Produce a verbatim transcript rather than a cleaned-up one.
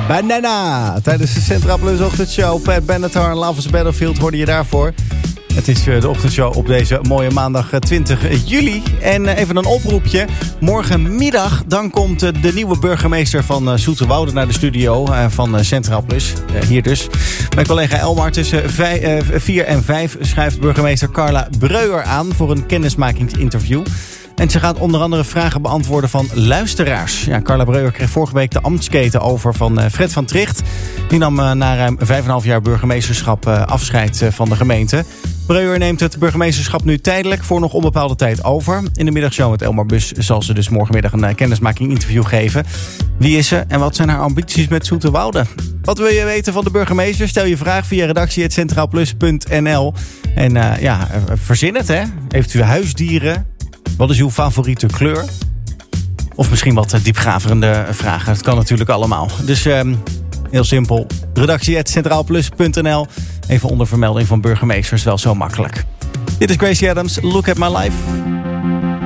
Banana. Tijdens de Centraal Plus ochtendshow. Pat Benatar en Love is a Battlefield hoorde je daarvoor. Het is de ochtendshow op deze mooie maandag twintig juli. En even een oproepje. Morgenmiddag dan komt de nieuwe burgemeester van Zoeterwoude naar de studio van Centraal Plus. Hier dus. Mijn collega Elmar tussen vier en vijf schrijft burgemeester Carla Breuer aan voor een kennismakingsinterview. En ze gaat onder andere vragen beantwoorden van luisteraars. Ja, Carla Breuer kreeg vorige week de ambtsketen over van Fred van Tricht. Die nam na ruim vijf en een half jaar burgemeesterschap afscheid van de gemeente. Breuer neemt het burgemeesterschap nu tijdelijk voor nog onbepaalde tijd over. In de middagshow met Elmar Bus zal ze dus morgenmiddag een kennismaking-interview geven. Wie is ze en wat zijn haar ambities met Zoeterwoude? Wat wil je weten van de burgemeester? Stel je vraag via redactie punt centraalplus punt n l. En uh, ja, verzin het, hè. Heeft u huisdieren? Wat is uw favoriete kleur? Of misschien wat diepgraverende vragen. Dat kan natuurlijk allemaal. Dus uh, heel simpel. redactie punt centraalplus punt n l. Even onder vermelding van burgemeesters. Wel zo makkelijk. Dit is Gracie Adams. Look at my life.